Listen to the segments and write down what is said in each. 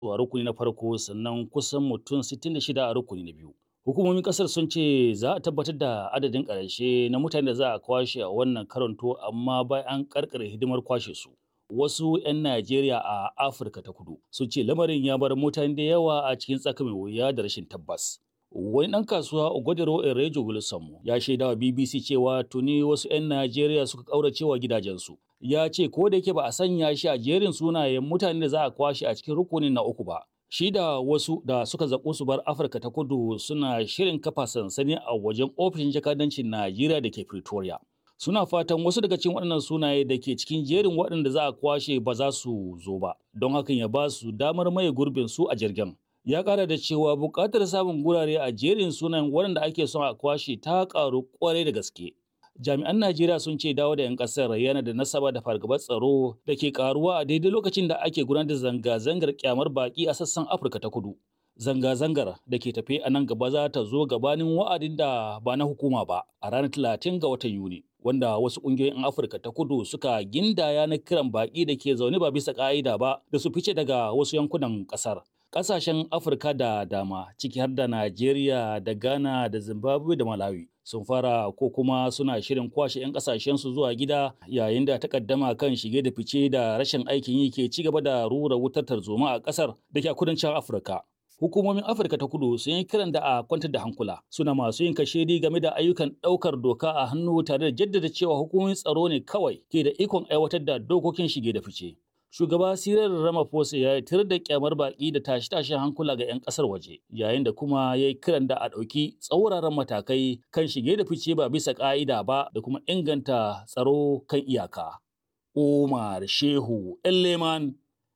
a rukuni na farko sannan kusan mutum 66 a rukuni na biyu. Hukumomin kasar sun ce za a tabbatar da adadin ƙarshe na mutane da za a kwashe a wannan karanto amma bayan an karkare hidimar kwashe su. Wasu 'yan Najeriya a Afirka ta kudu sun ce lamarin ya bar mutane da yawa a cikin tsaka mai wuya da rashin tabbas. Wani ɗan kasuwa Ogodero Erejo Wilson ya shaida wa BBC cewa tuni wasu 'yan Najeriya suka ƙaurace wa gidajensu. Ya ce ko da yake ba a sanya shi a jerin sunayen mutane da za a kwashe a cikin rukunin na uku ba. Shi da wasu da suka zaƙo su bar Afirka ta kudu suna shirin kafa sansani a wajen ofishin jakadancin Najeriya da ke Pretoria. Suna fatan wasu daga cikin waɗannan sunaye da ke cikin jerin waɗanda za a kwashe ba za su zo ba, don hakan ya ba su damar maye gurbin su a jirgin. Ya ƙara da cewa buƙatar samun gurare a jerin sunayen waɗanda ake son a kwashe ta ƙaru ƙwarai da gaske. Jami'an Najeriya sun ce dawo da 'yan ƙasar yana da nasaba da fargabar tsaro da ke ƙaruwa a daidai lokacin da ake gudanar da zanga-zangar kyamar baƙi a sassan Afirka ta kudu. Zanga-zangar da ke tafe a nan gaba za ta zo gabanin wa'adin da ba na hukuma ba a ranar 30 ga watan Yuni, wanda wasu ƙungiyoyin Afirka ta kudu suka gindaya na kiran baƙi da ke zaune ba bisa ƙa'ida ba da su fice daga wasu yankunan ƙasar. Ƙasashen Afirka da dama, ciki har da Najeriya da Ghana da Zimbabwe da Malawi, sun fara ko kuma suna shirin kwashe 'yan ƙasashensu zuwa gida yayin da takaddama kan shige da fice da rashin aikin yi ke ci gaba da rura wutar tarzoma a ƙasar da ke a kudancin Afirka. Hukumomin Afirka ta kudu sun yi kiran da a kwantar da hankula, suna masu yin kashedi game da ayyukan ɗaukar doka a hannu tare da jaddada cewa hukumomin tsaro ne kawai ke da ikon aiwatar da dokokin shige da fice. Shugaba Cyril Ramaphosa ya yi tir da kyamar baƙi da tashe-tashen hankula ga 'yan ƙasar waje, yayin da kuma ya yi kiran da a ɗauki tsauraran matakai kan shige da fice ba bisa ƙa'ida ba da kuma inganta tsaro kan iyaka. Umar Shehu Elleman,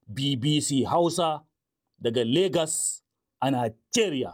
BBC Hausa, daga Lagos a Najeriya.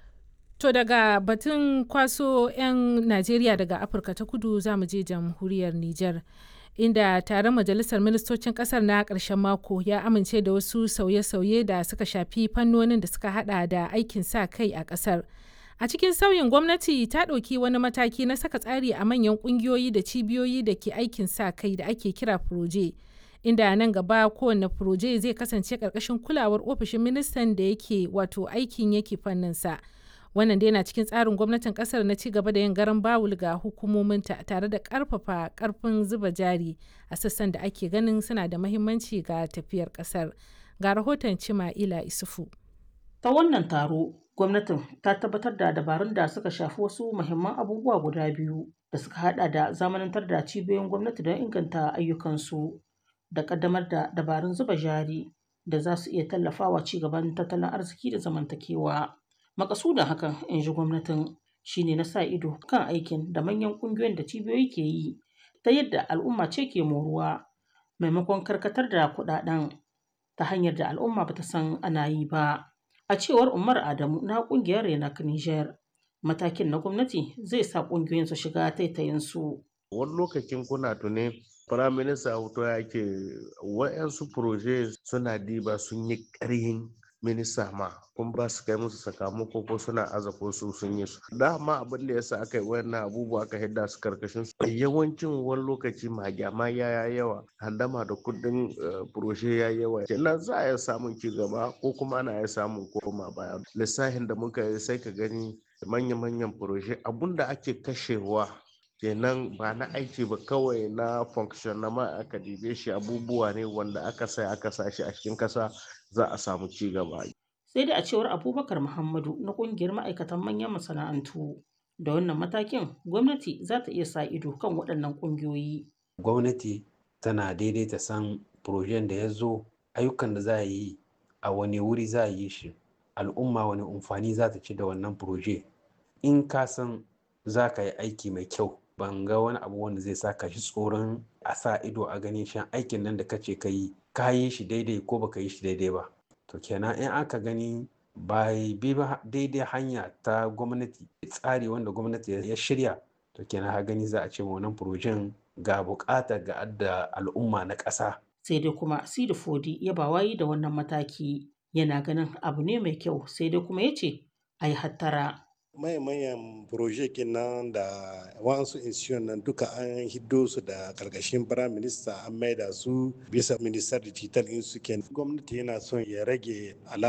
To daga batun kwaso 'yan Najeriya daga Afirka ta kudu za mu je jamhuriyar Nijar. Inda taron majalisar ministocin kasar na ƙarshen mako ya amince da wasu sauye-sauye da suka shafi fannonin da suka hada da aikin sa kai a ƙasar. A cikin sauyin gwamnati ta ɗauki wani mataki na saka tsari a manyan ƙungiyoyi da cibiyoyi da ke aikin sa kai da ake kira furoje. Inda nan gaba kowane furoje zai kasance ƙarƙashin kulawar ofishin ministan da yake wato aikin yake fanninsa. Wannan dai yana cikin tsarin gwamnatin kasar na ci gaba da yin garan bawul ga hukumominta tare da karfafa karfin zuba jari a sassan da ake ganin suna da mahimmanci ga tafiyar kasar. Ga rahoton Cima'ila Isufu. Ta wannan taro, gwamnatin ta tabbatar da dabarun da suka shafi wasu muhimman abubuwa guda biyu da suka hada da zamanantar da cibiyoyin gwamnati don inganta ayyukansu da kaddamar da dabarun zuba jari da za su iya tallafawa ci gaban tattalin arziki da zamantakewa. Makasudin hakan, in ji gwamnatin, shine na sa ido kan aikin da manyan ƙungiyoyin da cibiyoyi ke yi ta yadda al'umma ce ke moruwa maimakon karkatar da kuɗaɗen ta hanyar da al'umma bata san ana yi ba. A cewar Umar Adamu na ƙungiyar Renak Niger, matakin na gwamnati zai sa ƙungiyoyin su shiga taitayinsu. Wani lokacin kuna tuni firaminista hoto ya ke wa'yansu proje suna diba sun yi ƙarhin minista ma kun ba su kai musu sakamako ko suna aza ko su sun yi su dama abin da yasa aka yi wannan abubuwa aka hidda su karkashin su yawancin wani lokaci magyama ya yawa handama da kudin furoshe ya yawa kenan za a iya samun ci gaba ko kuma ana iya samun koma baya lissafin da muka yi sai ka gani manya-manyan furoshe abun da ake kashewa kenan ba na aiki ba kawai na function na ma aka dibe shi abubuwa ne wanda aka sa shi a cikin kasa za a samu ci gaba. Sai da a cewar Abubakar Muhammadu na kungiyar ma'aikatan manyan masana'antu da wannan matakin gwamnati za ta iya sa ido kan waɗannan ƙungiyoyi. Gwamnati tana daidaita san projen da ya zo ayyukan da za a yi a wani wuri za a yi shi al'umma wani amfani za ta ci da wannan proje in ka san za ka yi aiki mai kyau ban ga wani abu wanda zai saka shi tsoron a sa ido a ganin shan aikin nan da kace ka yi shi daidai ko baka yi shi daidai ba to kenan in aka gani bai bi ba daidai hanya ta gwamnati tsari wanda gwamnati ya shirya to kenan ha gani za a ce wannan projen ga bukata ga adda al'umma na ƙasa. Sai dai kuma Sidi Fodi ya ba wayi da wannan mataki yana ganin abu ne mai kyau sai dai kuma ya ce a yi hattara. Manyan proje kenan da wasu institution nan duka an hiddo su da karkashin prime minister an maida su bisa minister digital in su gwamnati yana son ya rage